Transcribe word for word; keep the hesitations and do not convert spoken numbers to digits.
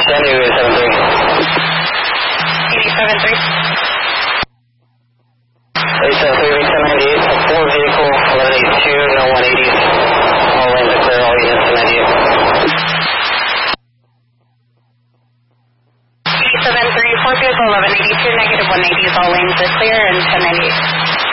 Sandy eighty-seven three. eighty-seven three. eighty-seven three, eighty-seven ninety-eight, four vehicle, eleven eighty-two, no one eighties. All lanes are clear, all units to ninety-eight. eighty-seven three, four vehicle, eleven eighty-two, negative one eighties, all lanes are clear, and ten ninety-eight.